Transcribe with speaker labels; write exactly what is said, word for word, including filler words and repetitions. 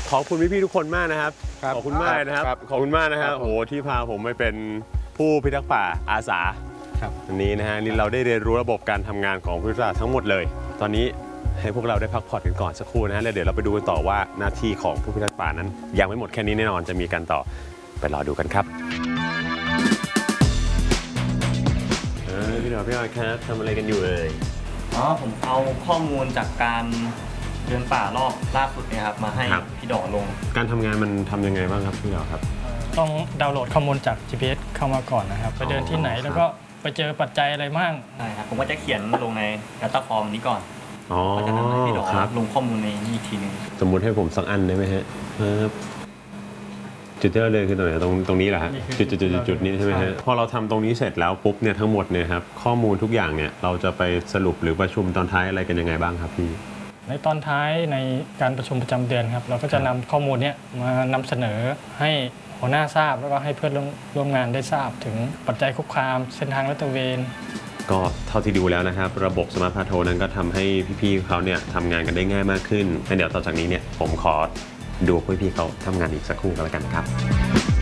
Speaker 1: ขอบคุณพี่ๆทุกคนมากนะครับขอบคุณมากนะครับขอบคุณมากนะครับโอ้โหที่พาผมไปเป็นผู้พิทักษ์ป่าอาสาวันนี้นะฮะนี่เราได้เรียนรู้ระบบการทำงานของผู้พิทักษ์ป่าทั้งหมดเลยตอนนี้ให้พวกเราได้พักผ่อนกันก่อนสักครู่นะฮะแล้วเดี๋ยวเราไปดูกันต่อว่าหน้าที่ของผู้พิทักษ์ป่านั้นยังไม่หมดแค่นี้แน่นอนจะมีกันต่อไปรอดูกันครับพี่หน่อยพี่หน่อยครับทำอะไรกันอยู่เลย
Speaker 2: อ๋อผมเอาข้อมูลจากการเดินป่ารอบล่าสุดเนี่ยครับมาให้พี่ดอกลง
Speaker 1: การทำงานมันทำยังไงบ้างครับพี่ดอกครับ
Speaker 3: ต้องดาวน์โหลดข้อมูลจาก จี พี เอส เข้ามาก่อนนะครับไปเดินที่ไหนแล้วก็ไปเจอปัจจัยอะไรบ้าง
Speaker 2: ใช่ครับผมก็จะเขียนลงใน Data Form นี้ก่อนก็จะนำให้พี่ดอกลงข้อมูลในนี้อีกทีนึง
Speaker 1: สมมุติให้ผมสักอันได้ไหมฮะจุดที่เราเลยคือตรงไหนตรงตรงนี้แหละฮะจุดจุดจุดจุดนี้ใช่ไหมฮะพอเราทำตรงนี้เสร็จแล้วปุ๊บเนี่ยทั้งหมดเนี่ยครับข้อมูลทุกอย่างเนี่ยเราจะไปสรุปหรือประชุมตอนท้ายอะไรกันยังไงบ้างครับพี่
Speaker 3: ในตอนท้ายในการประชุมประจำเดือนครับเราก็จะนำข้อมูลนี้มานำเสนอให้หัวหน้าทราบแล้วก็ให้เพื่อนร่วมงานได้ทราบถึงปัจจัยคุกคามเส้นทางลาดตระเวน
Speaker 1: ก็เท่าที่ดูแล้วนะครับระบบสมาร์ทพาโทนั้นก็ทำให้พี่ๆเขาเนี่ยทำงานกันได้ง่ายมากขึ้นเดี๋ยวต่อจากนี้เนี่ยผมขอดูพี่ๆเขาทำงานอีกสักครู่กันแล้วกันครับ